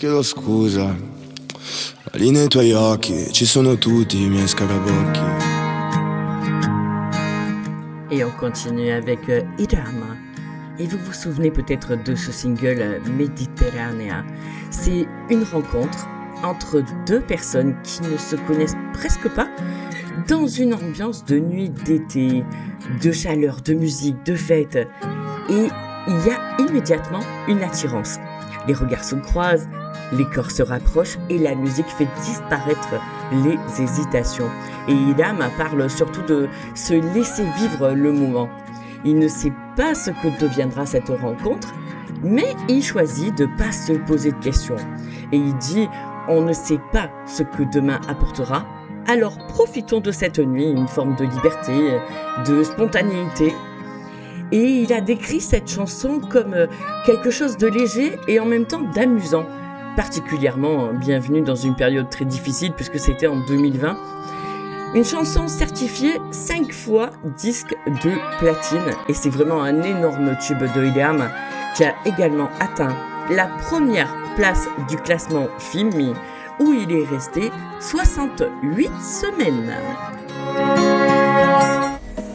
chiedo scusa. Lì nei tuoi occhi ci sono tutti i miei scalabocchi. Et on continue avec Idam. Et vous vous souvenez peut-être de ce single Mediterranea. C'est une rencontre entre deux personnes qui ne se connaissent presque pas dans une ambiance de nuit d'été, de chaleur, de musique, de fête. Et il y a immédiatement une attirance. Les regards se croisent, les corps se rapprochent et la musique fait disparaître les hésitations. Et Idam parle surtout de se laisser vivre le moment. Il ne sait pas ce que deviendra cette rencontre, mais il choisit de ne pas se poser de questions. Et il dit « On ne sait pas ce que demain apportera, alors profitons de cette nuit, une forme de liberté, de spontanéité. » Et il a décrit cette chanson comme quelque chose de léger et en même temps d'amusant. Particulièrement bienvenue dans une période très difficile puisque c'était en 2020. Une chanson certifiée 5 fois disque de platine et c'est vraiment un énorme tube de Idam qui a également atteint la première place du classement Filmi où il est resté 68 semaines.